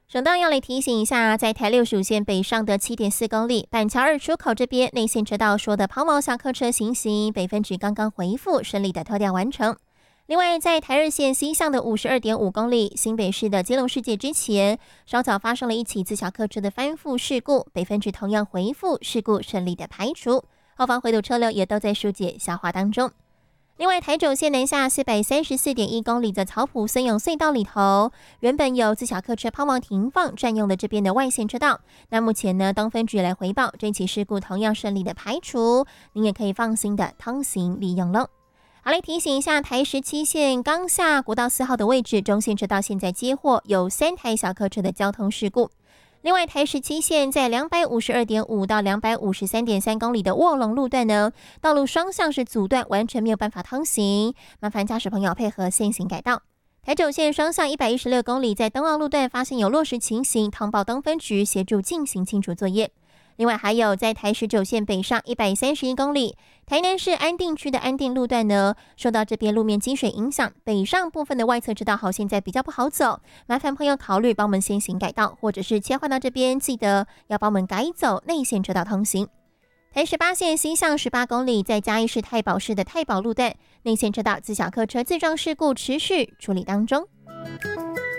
省道要来提醒一下，在台六属线北上的7.4公里，板桥2出口这边内线车道说的抛锚小客车行刑，北分局刚刚回复，顺利的拖吊完成。另外，在台2线西向的52.5公里，新北市的基隆世界之前，稍早发生了一起自小客车的翻覆事故，北分局同样回复，事故顺利的排除，后方回堵车流也都在疏解消化当中。另外，台9线南下434.1公里的草埔孙永隧道里头，原本有自小客车抛锚停放，占用了这边的外线车道。那目前呢，东分局来回报，这起事故同样顺利的排除，您也可以放心的通行利用了。好，来提醒一下，台17线刚下国道4号的位置，中线车道现在接获有3台小客车的交通事故。另外，台17线在252.5到253.3公里的卧龙路段呢，道路双向是阻断，完全没有办法通行，麻烦驾驶朋友配合先行改道。台9线双向116公里，在东澳路段发现有落石情形，通报东分局协助进行清除作业。另外还有在台19线北上131公里，台南市安定区的安定路段呢，受到这边路面积水影响，北上部分的外侧车道好现在比较不好走，麻烦朋友考虑帮我们先行改道，或者是切换到这边，记得要帮我们改走内线车道通行。台18线西向18公里，在嘉义市太保市的太保路段，内线车道自小客车自撞事故持续处理当中。